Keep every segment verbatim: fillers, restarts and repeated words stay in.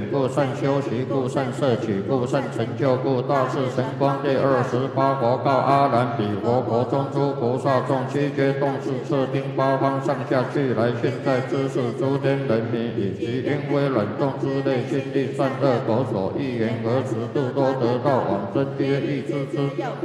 故善修习故善摄取故善成就故大士神光第二十八佛告阿难比佛国中诸菩萨众七觉动识次丁八方上下俱来现在知识诸天人民以及因为冷冻之类心力善恶口所欲言而持度多得到往生皆欲知之。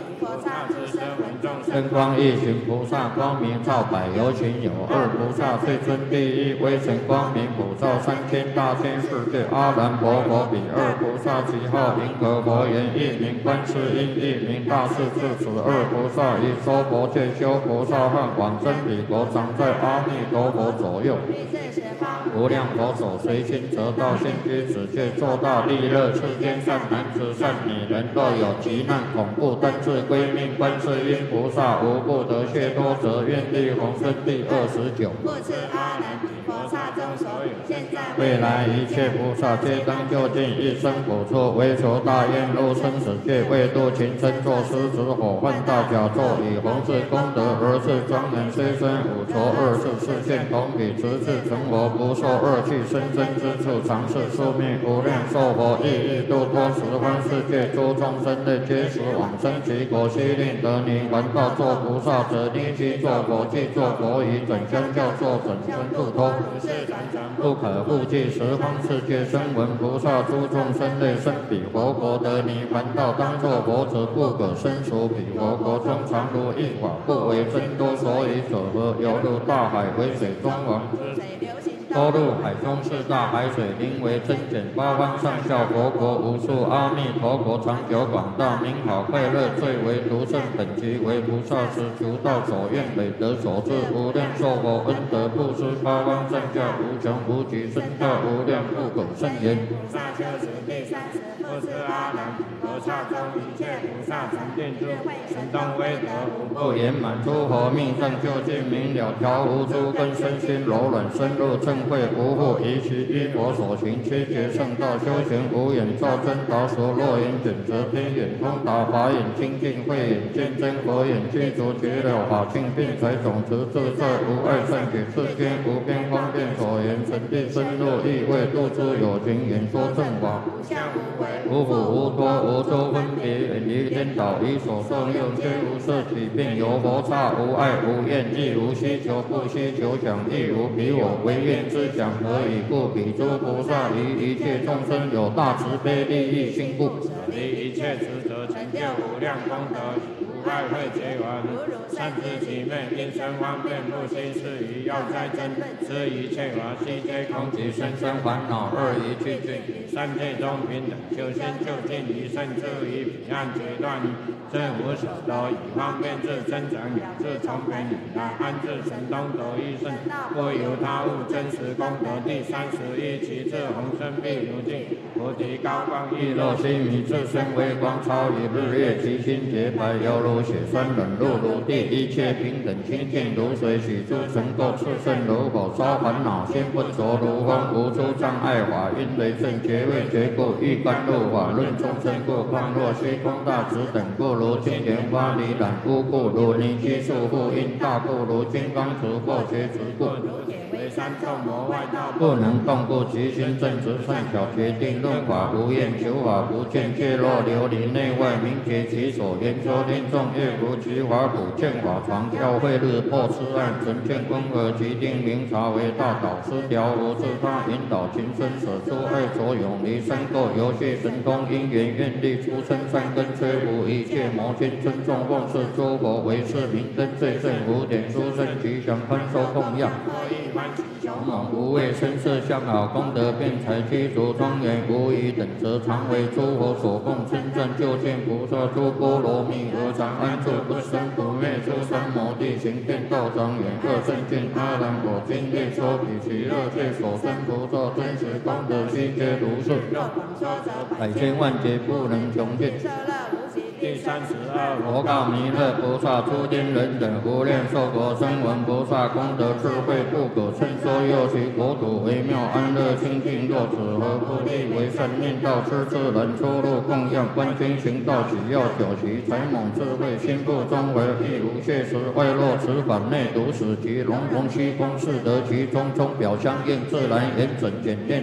真光一行菩萨光明照百有情有二菩萨最尊第一微尘光明普照三千大千世界阿难婆佛比二菩萨其号银河佛言一名观世音一名大势至此二菩萨以娑婆界修菩萨和往生彼国常在阿弥陀佛左右。无量佛手随心得道现居此界作大利乐世间善男子善女人若有急难恐怖但自归命观世音菩萨无不得解脱者愿力宏生第二十九。不知阿难比佛刹中所有现在未来一切菩萨皆当就近一生补处为求大愿入生死界为度情身作狮子火犯大甲座以弘誓功德而是庄严虽身五浊二世世现同比持次成佛不受恶趣生生之处常是宿命无量寿佛意欲度脱十方世界诸众生类皆时往生其国悉令得泥还道作菩萨者令其作佛即作佛以整相教作整身度脱不可复计十方世界声闻菩萨诸众生类生彼佛国得泥还道当作佛者不可生属彼佛国中常如一法不为真多所以者何犹如大海为水中王多入海中是大海水名为真简八方上下佛国无数阿弥陀国长久广大名好快乐最为独胜本集为菩萨时求道所愿美德所致无量寿佛恩德布施八方上下无穷无极深大无量不可胜言。菩萨修持第三十不知阿难菩萨中一切菩萨成定智慧神通威德无不圆满诸佛命正究竟明了调无诸根身心柔软深入正慧无复依其依佛所行七觉圣道修行无眼照真导所若眼准则天眼通达法眼清净慧眼见真佛眼具足绝了法性并财种子自在无碍善解世间无边方便所言神地深入意味度诸有情言说正法无苦无多无周分别远离颠倒以所受用虽无色起并有佛刹无爱无厌亦无希求不希求想亦无彼我唯愿之想何以故彼诸菩萨于一切众生有大慈悲利益心故离一切执着成就无量功德无爱慧结缘善知其昧因生方便不心是于要哉真知一切法悉皆空即生生烦恼二一去尽三界中平等修心就近于胜处于彼岸决断正无所得以方便自增长养自从便以来安置神通得益胜不由他物真实功德第三十一其次宏生必如镜菩提高光亦若须弥自身微光超于日月其心洁白犹如血栓冷露如地一切平等清净如水许诸尘垢炽盛如火烧烦恼心不着如风无诸障碍法因雷震觉位觉故欲甘露法论众生故况若虚空大直等故如金莲花离染污故如泥须束缚因大故如金刚持破觉执故为三众魔外道不能动故其心正直善巧决定论法无厌求法不见界若琉璃内外明觉其所言说听众乐如其法普见法常教会日破痴案纯见公而其定明察为大导师调无自他引导情深舍出爱所永离三垢游戏神通因缘愿力出生善根摧伏一切魔心尊重奉事诸佛为是明灯最胜无点殊胜吉祥宽收供养勇猛无畏声色相好功德辩才具足庄严无疑等则常为诸佛所供称赞究竟菩萨诸波罗蜜何常安住不生不灭诸三摩地行遍道庄严各圣见阿难我今列说彼其乐界所生菩萨真实功德悉皆如是百千万劫不能穷尽第三十二佛告弥勒菩萨诸天人等无量寿佛声闻菩萨功德智慧不可称说又其国土微妙安乐清净若此何不利为善念道痴自然出入供养观经行道只要九其才猛智慧心不中为亦无谢时外落此法内独使其隆隆虚空是得其中中表相应自然严整简练